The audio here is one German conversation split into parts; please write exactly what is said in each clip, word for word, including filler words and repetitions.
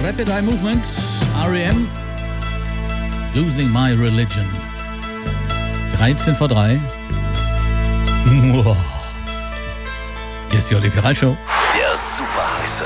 Rapid Eye Movement, R E M, Losing My Religion. dreizehn vor drei. Wow. Hier ist die Oli Peral Show. Der super heiße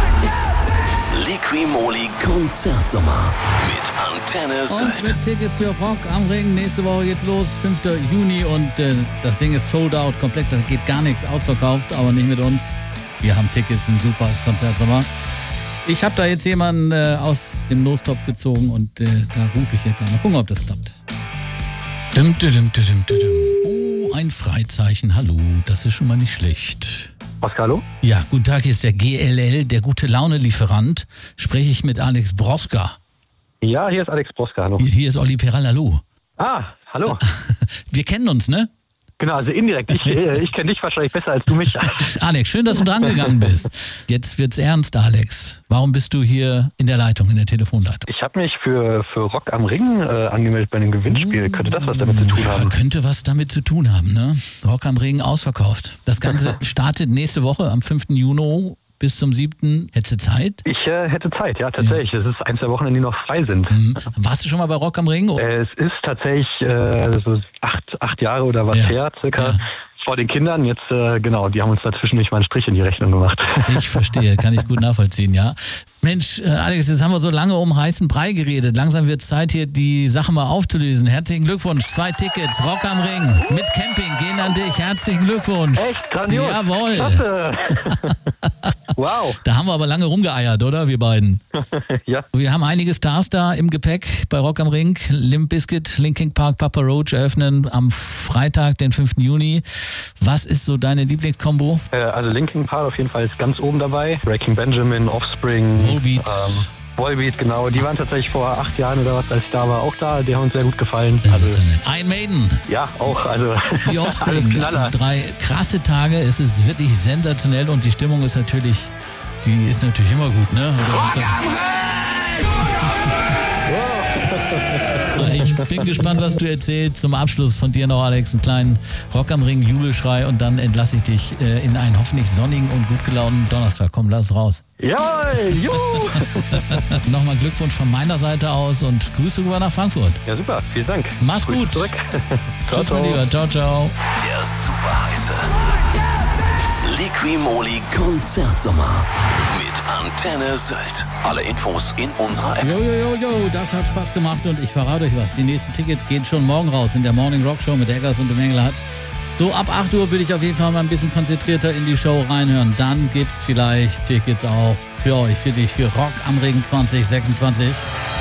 Liqui-Moly Konzertsommer mit Antenne Sylt. Und mit Tickets für Rock am Ring. Nächste Woche geht's los, fünfter Juni. Und äh, das Ding ist sold out, komplett. Da geht gar nichts, ausverkauft, aber nicht mit uns. Wir haben Tickets, ein super Konzertsommer. Ich habe da jetzt jemanden äh, aus dem Lostopf gezogen und äh, da rufe ich jetzt an. Mal gucken, ob das klappt. Dum, dum, dum, dum, dum. Oh, ein Freizeichen. Hallo, das ist schon mal nicht schlecht. Oskar, hallo? Ja, guten Tag, hier ist der G L L, der Gute-Laune-Lieferant. Spreche ich mit Alex Broska? Ja, hier ist Alex Broska, hallo. Hier, hier ist Oli Peral, hallo. Ah, hallo. Wir kennen uns, ne? Genau, also indirekt. Ich, ich kenne dich wahrscheinlich besser als du mich. Alex, schön, dass du dran gegangen bist. Jetzt wird's ernst, Alex. Warum bist du hier in der Leitung, in der Telefonleitung? Ich habe mich für, für Rock am Ring äh, angemeldet bei einem Gewinnspiel. Könnte das was damit zu tun haben? Ja, könnte was damit zu tun haben, ne? Rock am Ring ausverkauft. Das Ganze startet nächste Woche am fünften Juni bis zum siebten Hättest du Zeit? Ich äh, hätte Zeit, ja, tatsächlich. Es ist eins der Wochen, die noch frei sind. Mhm. Warst du schon mal bei Rock am Ring? Äh, es ist tatsächlich äh, so acht, acht Jahre oder was Ja. her, circa. Ja. Vor den Kindern, jetzt, äh, genau, die haben uns dazwischen nicht mal einen Strich in die Rechnung gemacht. Ich verstehe, kann ich gut nachvollziehen, ja. Mensch, äh, Alex, jetzt haben wir so lange um heißen Brei geredet. Langsam wird es Zeit, hier die Sache mal aufzulösen. Herzlichen Glückwunsch, zwei Tickets, Rock am Ring mit Camping gehen an dich. Herzlichen Glückwunsch. Echt? Grandios. Jawohl. Klasse. Wow. Da haben wir aber lange rumgeeiert, oder, wir beiden? Ja. Wir haben einige Stars da im Gepäck bei Rock am Ring. Limp Bizkit, Linkin Park, Papa Roach eröffnen am Freitag, den fünften Juni. Was ist so deine Lieblingskombo? Äh, also Linkin Park auf jeden Fall ist ganz oben dabei. Breaking Benjamin, Offspring, Volbeat. ähm, Volbeat, genau. Die waren tatsächlich vor acht Jahren oder was, als ich da war, auch da. Die haben uns sehr gut gefallen. Also, Sensationell. Iron Maiden, ja, auch. Also die alles Offspring. Knaller. Also drei krasse Tage. Es ist wirklich sensationell und die Stimmung ist natürlich, die ist natürlich immer gut, ne? Oder Ich bin gespannt, was du erzählst. Zum Abschluss von dir noch, Alex, einen kleinen Rock am Ring Jubelschrei und dann entlasse ich dich äh, in einen hoffentlich sonnigen und gut gelaunten Donnerstag. Komm, lass es raus. Jawohl, juhu. Nochmal Glückwunsch von meiner Seite aus und Grüße rüber nach Frankfurt. Ja, super. Vielen Dank. Mach's Grüß gut. Zurück. Ciao, Tschüss, mein ciao. Lieber. Ciao, ciao. Der super heiße Liqui-Moly Konzertsommer mit Antenne Sylt. Alle Infos in unserer App. Jo, jo, jo, jo, das hat Spaß gemacht und ich verrate euch was. Die nächsten Tickets gehen schon morgen raus in der Morning Rock Show mit Eggers und dem Engelhardt. So ab acht Uhr will ich auf jeden Fall mal ein bisschen konzentrierter in die Show reinhören. Dann gibt's vielleicht Tickets auch für euch, für dich, für Rock am Ring zwanzig sechsundzwanzig.